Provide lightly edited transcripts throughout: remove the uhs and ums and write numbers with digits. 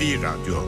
NTV Radyo.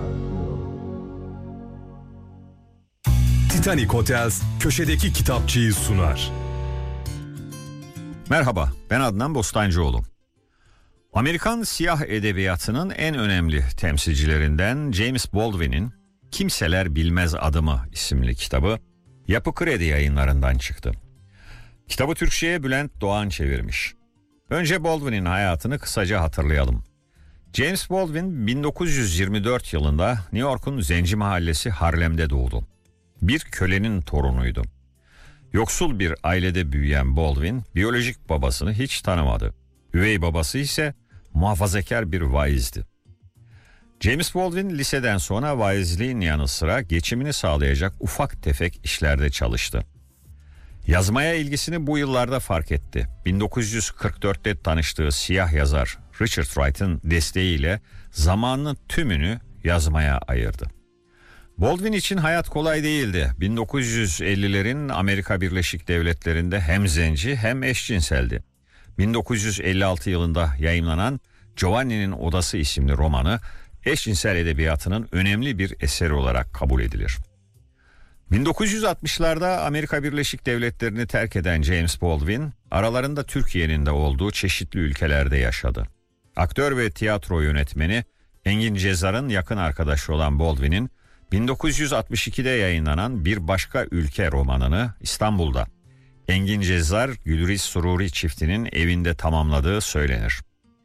Titanic Hotels köşedeki kitapçıyı sunar. Merhaba, ben Adnan Bostancıoğlu. Amerikan siyah edebiyatının en önemli temsilcilerinden James Baldwin'in Kimseler Bilmez Adımı isimli kitabı Yapı Kredi Yayınlarından çıktı. Kitabı Türkçe'ye Bülent Doğan çevirmiş. Önce Baldwin'in hayatını kısaca hatırlayalım. James Baldwin 1924 yılında New York'un Zenci Mahallesi Harlem'de doğdu. Bir kölenin torunuydu. Yoksul bir ailede büyüyen Baldwin biyolojik babasını hiç tanımadı. Üvey babası ise muhafazakar bir vaizdi. James Baldwin liseden sonra vaizliğin yanı sıra geçimini sağlayacak ufak tefek işlerde çalıştı. Yazmaya ilgisini bu yıllarda fark etti. 1944'te tanıştığı siyah yazar Richard Wright'ın desteğiyle zamanının tümünü yazmaya ayırdı. Baldwin için hayat kolay değildi. 1950'lerin Amerika Birleşik Devletleri'nde hem zenci hem eşcinseldi. 1956 yılında yayımlanan Giovanni'nin Odası isimli romanı eşcinsel edebiyatının önemli bir eseri olarak kabul edilir. 1960'larda Amerika Birleşik Devletleri'ni terk eden James Baldwin, aralarında Türkiye'nin de olduğu çeşitli ülkelerde yaşadı. Aktör ve tiyatro yönetmeni Engin Cezar'ın yakın arkadaşı olan Baldwin'in 1962'de yayınlanan Bir Başka Ülke romanını İstanbul'da Engin Cezar, Gülriz Sururi çiftinin evinde tamamladığı söylenir.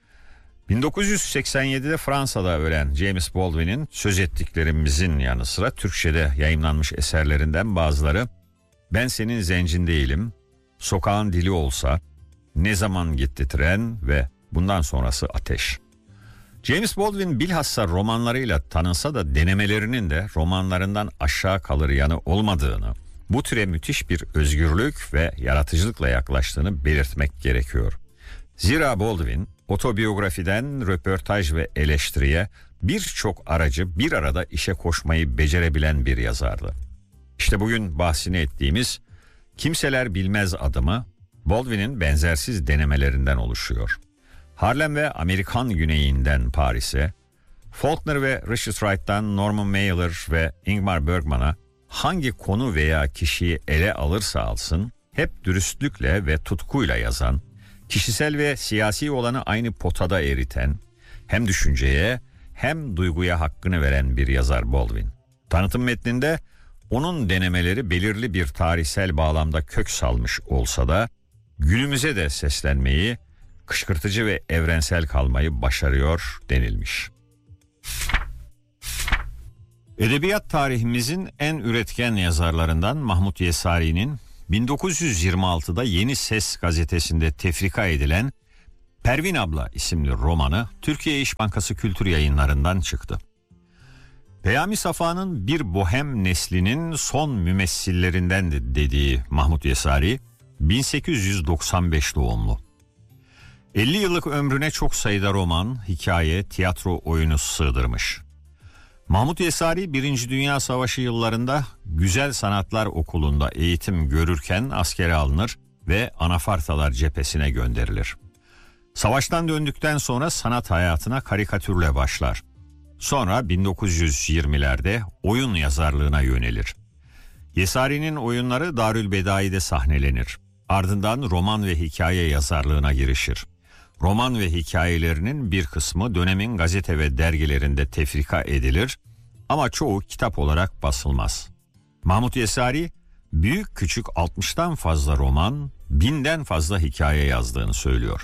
1987'de Fransa'da ölen James Baldwin'in söz ettiklerimizin yanı sıra Türkçe'de yayımlanmış eserlerinden bazıları Ben Senin Zencin Değilim, Sokağın Dili Olsa, Ne Zaman Gitti Tren ve bundan sonrası Ateş. James Baldwin bilhassa romanlarıyla tanınsa da denemelerinin de romanlarından aşağı kalır yanı olmadığını, bu türe müthiş bir özgürlük ve yaratıcılıkla yaklaştığını belirtmek gerekiyor. Zira Baldwin otobiyografiden röportaj ve eleştiriye birçok aracı bir arada işe koşmayı becerebilen bir yazardı. İşte bugün bahsini ettiğimiz Kimseler Bilmez Adımı Baldwin'in benzersiz denemelerinden oluşuyor. Harlem ve Amerikan güneyinden Paris'e, Faulkner ve Richard Wright'tan Norman Mailer ve Ingmar Bergman'a hangi konu veya kişiyi ele alırsa alsın hep dürüstlükle ve tutkuyla yazan, kişisel ve siyasi olanı aynı potada eriten, hem düşünceye hem duyguya hakkını veren bir yazar Baldwin. Tanıtım metninde onun denemeleri belirli bir tarihsel bağlamda kök salmış olsa da günümüze de seslenmeyi, kışkırtıcı ve evrensel kalmayı başarıyor denilmiş. Edebiyat tarihimizin en üretken yazarlarından Mahmut Yesari'nin 1926'da Yeni Ses gazetesinde tefrika edilen Pervin Abla isimli romanı Türkiye İş Bankası Kültür Yayınlarından çıktı. Peyami Safa'nın bir bohem neslinin son mümessillerindendi dediği Mahmut Yesari, 1895 doğumlu. 50 yıllık ömrüne çok sayıda roman, hikaye, tiyatro oyunu sığdırmış. Mahmut Yesari 1. Dünya Savaşı yıllarında Güzel Sanatlar Okulu'nda eğitim görürken askere alınır ve Anafartalar cephesine gönderilir. Savaştan döndükten sonra sanat hayatına karikatürle başlar. Sonra 1920'lerde oyun yazarlığına yönelir. Yesari'nin oyunları Darülbedai'de sahnelenir. Ardından roman ve hikaye yazarlığına girişir. Roman ve hikayelerinin bir kısmı dönemin gazete ve dergilerinde tefrika edilir ama çoğu kitap olarak basılmaz. Mahmut Yesari büyük küçük 60'tan fazla roman, 1000'den fazla hikaye yazdığını söylüyor.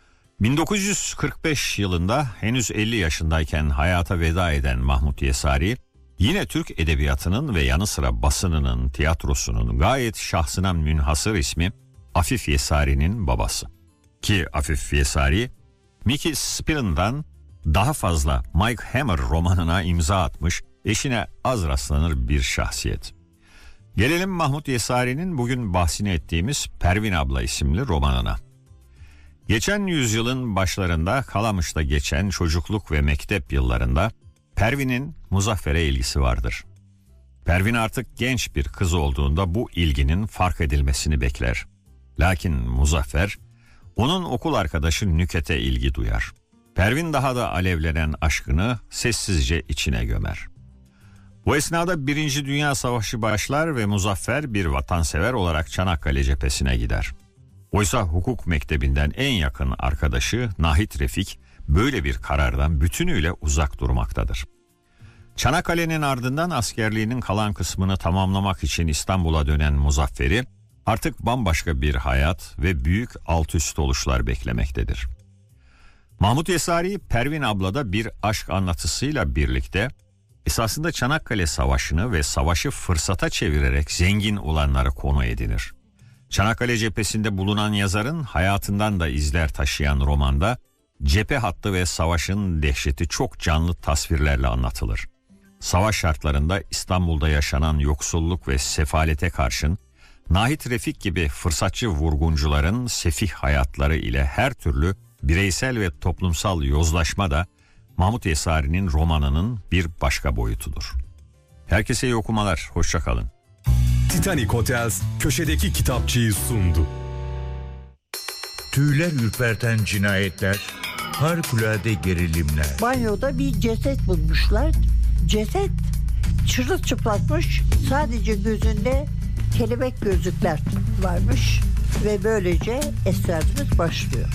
1945 yılında henüz 50 yaşındayken hayata veda eden Mahmut Yesari, yine Türk edebiyatının ve yanı sıra basınının, tiyatrosunun gayet şahsına münhasır ismi Afif Yesari'nin babası. Ki Afif Yesari, Mickey Spillane daha fazla Mike Hammer romanına imza atmış, eşine az rastlanır bir şahsiyet. Gelelim Mahmut Yesari'nin bugün bahsini ettiğimiz Pervin Abla isimli romanına. Geçen yüzyılın başlarında Kalamış'ta geçen çocukluk ve mektep yıllarında Pervin'in Muzaffer'e ilgisi vardır. Pervin artık genç bir kız olduğunda bu ilginin fark edilmesini bekler. Lakin Muzaffer, onun okul arkadaşı Nüket'e ilgi duyar. Pervin daha da alevlenen aşkını sessizce içine gömer. Bu esnada 1. Dünya Savaşı başlar ve Muzaffer bir vatansever olarak Çanakkale cephesine gider. Oysa hukuk mektebinden en yakın arkadaşı Nahit Refik böyle bir karardan bütünüyle uzak durmaktadır. Çanakkale'nin ardından askerliğinin kalan kısmını tamamlamak için İstanbul'a dönen Muzaffer'i artık bambaşka bir hayat ve büyük alt üst oluşlar beklemektedir. Mahmut Esari, Pervin ablada bir aşk anlatısıyla birlikte esasında Çanakkale Savaşı'nı ve savaşı fırsata çevirerek zengin olanları konu edinir. Çanakkale cephesinde bulunan yazarın hayatından da izler taşıyan romanda cephe hattı ve savaşın dehşeti çok canlı tasvirlerle anlatılır. Savaş şartlarında İstanbul'da yaşanan yoksulluk ve sefalete karşın Nahit Refik gibi fırsatçı vurguncuların sefih hayatları ile her türlü bireysel ve toplumsal yozlaşma da Mahmut Esari'nin romanının bir başka boyutudur. Herkese iyi okumalar, hoşça kalın. Titanic Hotels köşedeki kitapçıyı sundu. Tüyler ürperten cinayetler, harikulade gerilimler. Banyoda bir ceset bulmuşlar. Ceset çırılçıplakmış. Sadece gözünde kelebek gözlükler varmış. Ve böylece esrarımız başlıyor.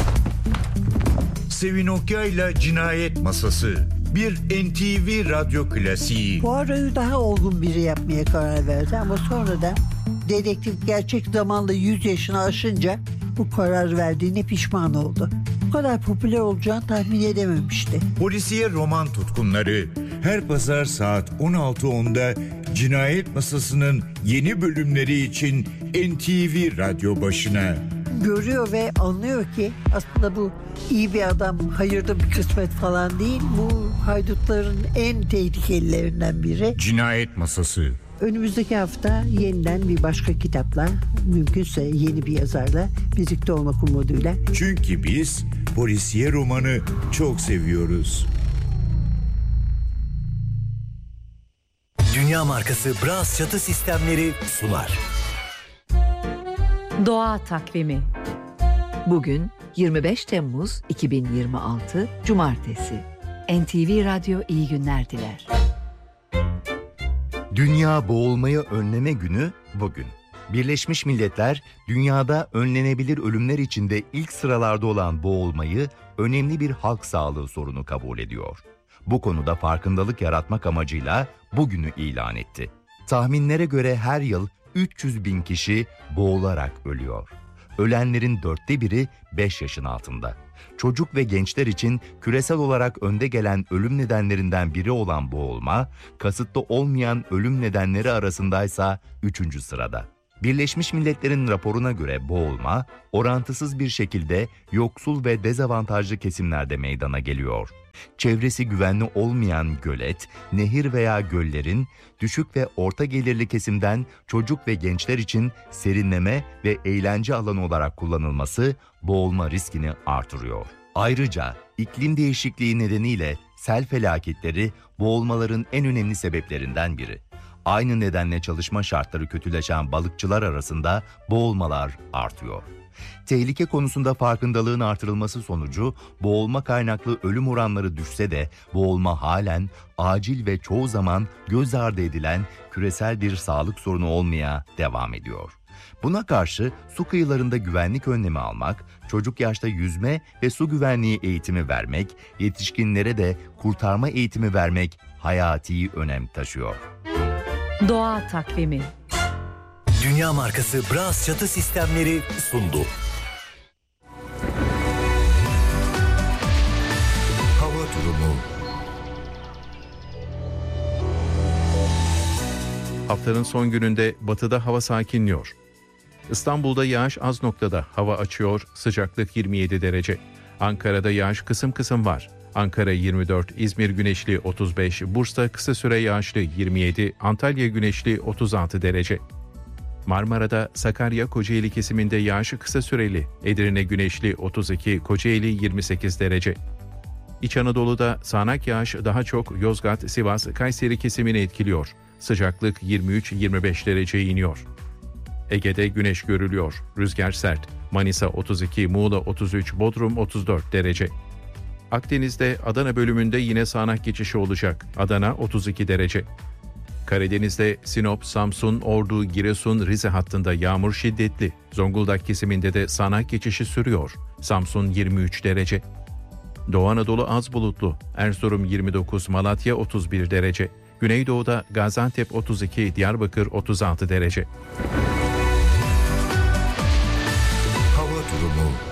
Sevin Okyay'la Cinayet Masası, bir NTV radyo klasiği. Poirot'u daha olgun biri yapmaya karar verdi ama sonra da dedektif gerçek zamanla 100 yaşını aşınca bu karar verdiğine pişman oldu. Bu kadar popüler olacağını tahmin edememişti. Polisiye roman tutkunları, her pazar saat 16.10'da Cinayet Masası'nın yeni bölümleri için NTV radyo başına. Görüyor ve anlıyor ki aslında bu iyi bir adam, hayırda bir kısmet falan değil. Bu haydutların en tehlikelilerinden biri. Cinayet Masası. Önümüzdeki hafta yeniden bir başka kitapla, mümkünse yeni bir yazarla birlikte olmak umuduyla. Çünkü biz polisiye romanı çok seviyoruz. Dünya markası Bras çatı sistemleri sunar. Doğa takvimi. Bugün 25 Temmuz 2026 Cumartesi. NTV Radyo iyi günler diler. Dünya Boğulmayı Önleme Günü bugün. Birleşmiş Milletler, dünyada önlenebilir ölümler içinde ilk sıralarda olan boğulmayı önemli bir halk sağlığı sorunu kabul ediyor. Bu konuda farkındalık yaratmak amacıyla bugünü ilan etti. Tahminlere göre her yıl 300 bin kişi boğularak ölüyor. Ölenlerin 1/4'ü 5 yaşın altında. Çocuk ve gençler için küresel olarak önde gelen ölüm nedenlerinden biri olan boğulma, kasıtlı olmayan ölüm nedenleri arasındaysa 3. sırada. Birleşmiş Milletler'in raporuna göre boğulma, orantısız bir şekilde yoksul ve dezavantajlı kesimlerde meydana geliyor. Çevresi güvenli olmayan gölet, nehir veya göllerin düşük ve orta gelirli kesimden çocuk ve gençler için serinleme ve eğlence alanı olarak kullanılması boğulma riskini artırıyor. Ayrıca iklim değişikliği nedeniyle sel felaketleri boğulmaların en önemli sebeplerinden biri. Aynı nedenle çalışma şartları kötüleşen balıkçılar arasında boğulmalar artıyor. Tehlike konusunda farkındalığın artırılması sonucu boğulma kaynaklı ölüm oranları düşse de boğulma halen acil ve çoğu zaman göz ardı edilen küresel bir sağlık sorunu olmaya devam ediyor. Buna karşı su kıyılarında güvenlik önlemi almak, çocuk yaşta yüzme ve su güvenliği eğitimi vermek, yetişkinlere de kurtarma eğitimi vermek hayati önem taşıyor. Doğa takvimi. Dünya markası Bras çatı sistemleri sundu. Hava durumu. Haftanın son gününde batıda hava sakinliyor. İstanbul'da yağış az noktada, hava açıyor, sıcaklık 27 derece. Ankara'da yağış kısım kısım var. Ankara 24, İzmir güneşli 35, Bursa kısa süre yağışlı 27, Antalya güneşli 36 derece. Marmara'da Sakarya Kocaeli kesiminde yağış kısa süreli, Edirne güneşli 32, Kocaeli 28 derece. İç Anadolu'da sağanak yağış daha çok Yozgat, Sivas, Kayseri kesimini etkiliyor. Sıcaklık 23-25 dereceye iniyor. Ege'de güneş görülüyor, rüzgar sert. Manisa 32, Muğla 33, Bodrum 34 derece. Akdeniz'de Adana bölümünde yine sağanak geçişi olacak. Adana 32 derece. Karadeniz'de Sinop, Samsun, Ordu, Giresun, Rize hattında yağmur şiddetli. Zonguldak kesiminde de sağanak geçişi sürüyor. Samsun 23 derece. Doğu Anadolu az bulutlu. Erzurum 29, Malatya 31 derece. Güneydoğu'da Gaziantep 32, Diyarbakır 36 derece. Hava durumu.